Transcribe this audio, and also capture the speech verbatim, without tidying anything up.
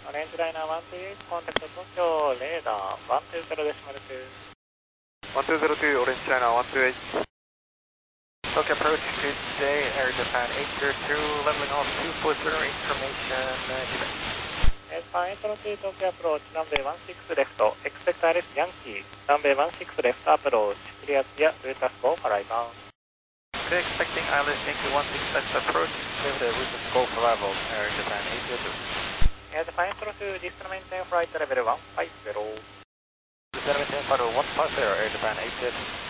オレンジライナーワンツーエイト、コンタクト東京、レーダーワンツーゼロデシマルツー。 ワンツーゼロツー、オレンジライナーワンツーエイト。 Tokyo approach to J, Air Japan eight zero two, leveling off two four zero, information, uh, Quebec. Air Japan eight zero two, Tokyo approach, runway one six left, expect Alice Yankee, runway one six left approach, clear via Rutas Go for arrival. We're expecting Alice Yankee one six left approach, clear the Rutas Go for arrival, Air Japan eight zero two. Air Japan eight zero two, distal maintain flight level one five zero. Distal maintain flight level one five zero, Air Japan eight zero two.